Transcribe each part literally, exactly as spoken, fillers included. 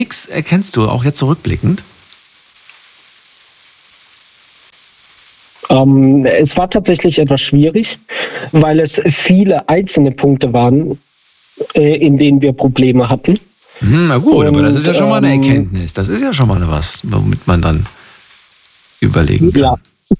nichts erkennst du, auch jetzt zurückblickend? Ähm, es war tatsächlich etwas schwierig, weil es viele einzelne Punkte waren, äh, in denen wir Probleme hatten. Hm, na gut, Und, aber das ist ja schon mal eine ähm, Erkenntnis. Das ist ja schon mal was, womit man dann überlegen kann. Ja.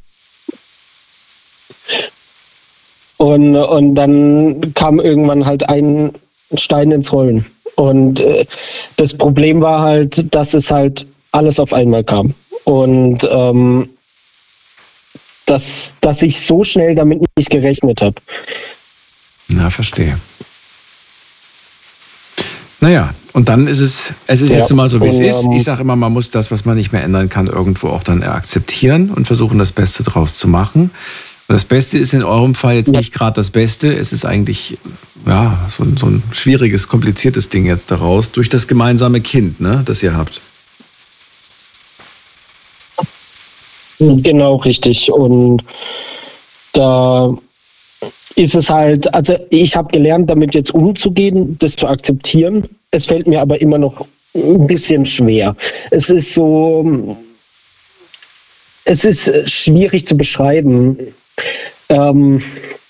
Und, und dann kam irgendwann halt ein Stein ins Rollen. Und äh, das Problem war halt, dass es halt alles auf einmal kam. Und ähm, dass, dass ich so schnell damit nicht gerechnet habe. Na, verstehe. Naja, und dann ist es, es ist Ja, jetzt nun mal so, wie es und, ist. ähm, Ich sage immer, man muss das, was man nicht mehr ändern kann, irgendwo auch dann akzeptieren und versuchen, das Beste draus zu machen. Und das Beste ist in eurem Fall jetzt Ja. nicht gerade das Beste. Es ist eigentlich ja, so, ein- so ein schwieriges, kompliziertes Ding jetzt daraus, durch das gemeinsame Kind, ne, das ihr habt. Genau, richtig. Und da ist es halt, also ich habe gelernt, damit jetzt umzugehen, das zu akzeptieren. Es fällt mir aber immer noch ein bisschen schwer. Es ist so, es ist schwierig zu beschreiben. Ähm,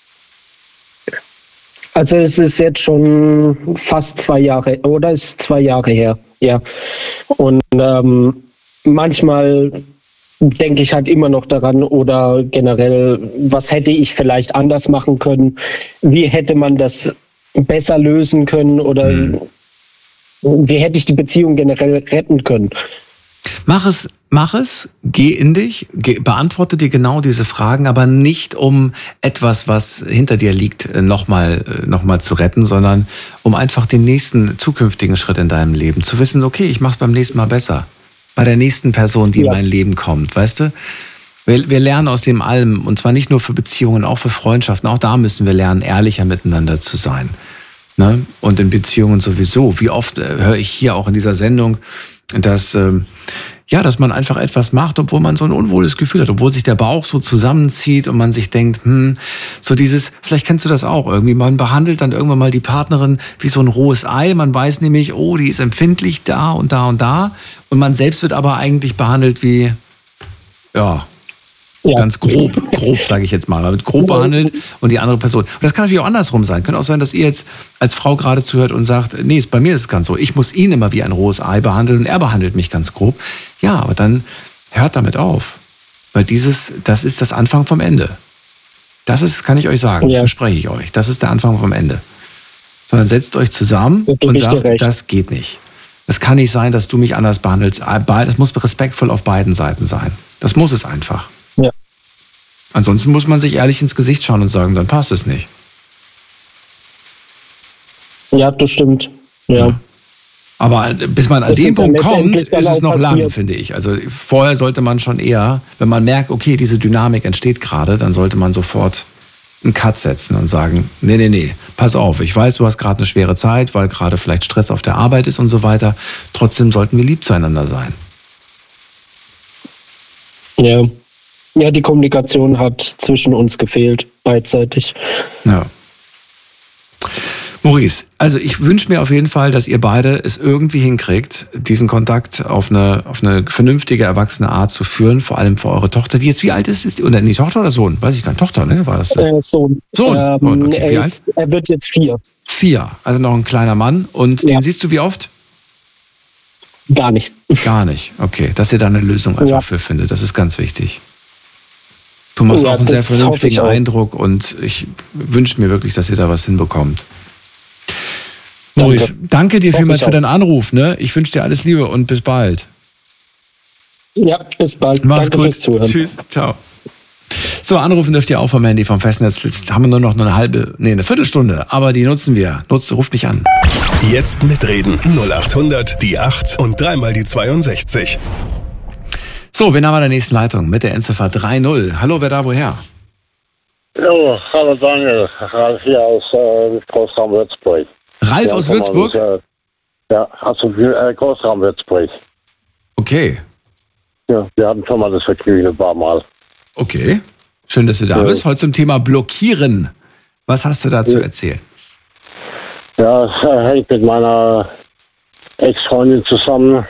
also es ist jetzt schon fast zwei Jahre, oder es ist zwei Jahre her, ja. Und ähm, manchmal denke ich halt immer noch daran oder generell, was hätte ich vielleicht anders machen können? Wie hätte man das besser lösen können oder Hm. wie hätte ich die Beziehung generell retten können? Mach es, mach es, geh in dich, geh, beantworte dir genau diese Fragen, aber nicht um etwas, was hinter dir liegt, nochmal noch mal zu retten, sondern um einfach den nächsten zukünftigen Schritt in deinem Leben zu wissen, okay, ich mach's beim nächsten Mal besser. Bei der nächsten Person, die Ja. in mein Leben kommt, weißt du? Wir, wir lernen aus dem allem, und zwar nicht nur für Beziehungen, auch für Freundschaften, auch da müssen wir lernen, ehrlicher miteinander zu sein. Ne? Und in Beziehungen sowieso. Wie oft äh, höre ich hier auch in dieser Sendung, dass, ähm, ja, dass man einfach etwas macht, obwohl man so ein unwohles Gefühl hat, obwohl sich der Bauch so zusammenzieht und man sich denkt, hm, so dieses, vielleicht kennst du das auch irgendwie, man behandelt dann irgendwann mal die Partnerin wie so ein rohes Ei, man weiß nämlich, oh, die ist empfindlich da und da und da und man selbst wird aber eigentlich behandelt wie, ja, Ja. ganz grob, grob sage ich jetzt mal, wird grob behandelt und die andere Person. Und das kann natürlich auch andersrum sein. Könnte auch sein, dass ihr jetzt als Frau gerade zuhört und sagt, nee, ist- bei mir ist es ganz so. Ich muss ihn immer wie ein rohes Ei behandeln und er behandelt mich ganz grob. Ja, aber dann hört damit auf. Weil dieses, das ist das Anfang vom Ende. Das ist, kann ich euch sagen, Ja. verspreche ich euch. Das ist der Anfang vom Ende. Sondern setzt euch zusammen Da gebe und ich dir sagt, recht. das geht nicht. Es kann nicht sein, dass du mich anders behandelst. Das muss respektvoll auf beiden Seiten sein. Das muss es einfach. Ja. Ansonsten muss man sich ehrlich ins Gesicht schauen und sagen, dann passt es nicht. Ja, das stimmt. Ja. Ja. Aber bis man an Das den ist ja Punkt kommt, letztendlich dann ist es auch noch lang, passiert. finde ich. Also vorher sollte man schon eher, wenn man merkt, okay, diese Dynamik entsteht gerade, dann sollte man sofort einen Cut setzen und sagen, nee, nee, nee, pass auf, ich weiß, du hast gerade eine schwere Zeit, weil gerade vielleicht Stress auf der Arbeit ist und so weiter. Trotzdem sollten wir lieb zueinander sein. Ja. Ja, die Kommunikation hat zwischen uns gefehlt, beidseitig. Ja. Maurice, also ich wünsche mir auf jeden Fall, dass ihr beide es irgendwie hinkriegt, diesen Kontakt auf eine, auf eine vernünftige, erwachsene Art zu führen, vor allem für eure Tochter, die jetzt wie alt ist? ist die, oder die Tochter oder Sohn? Weiß ich gar nicht. Tochter, ne? War das? Äh, Sohn. Sohn. Ähm, Sohn, okay. Wie er, alt? ist, er wird jetzt vier. Vier, also noch ein kleiner Mann. Und Ja. den siehst du wie oft? Gar nicht. Gar nicht. Okay, dass ihr da eine Lösung einfach Ja. für findet, das ist ganz wichtig. Du machst Ja, auch einen sehr das hoffe vernünftigen ich auch. Eindruck und ich wünsche mir wirklich, dass ihr da was hinbekommt. Maurice, danke dir Hoffe vielmals ich für auch. deinen Anruf. Ne? Ich wünsche dir alles Liebe und bis bald. Ja, bis bald. Mach's Danke gut. fürs Zuhören. Tschüss. Ciao. So, anrufen dürft ihr auch vom Handy, vom Festnetz. Jetzt haben wir nur noch eine halbe, nee, eine Viertelstunde, aber die nutzen wir. Nutzt, ruft mich an. Jetzt mitreden. null acht hundert, die acht und dreimal die zweiundsechzig. So, wen haben wir in der nächsten Leitung? Mit der Endziffer drei null. Hallo, wer da woher? Jo, hallo Daniel, Ralf hier aus äh, Großraum Würzburg. Ralf Ja, aus komm mal, Würzburg? das, äh, ja, also äh, Großraum Würzburg. Okay, Ja, wir hatten schon mal das Vergnügen ein paar Mal. okay. Schön, dass du da Ja. bist. Heute zum Thema Blockieren. Was hast du da zu Ja. erzählen? Ja, es äh, hängt mit meiner Ex-Freundin zusammen.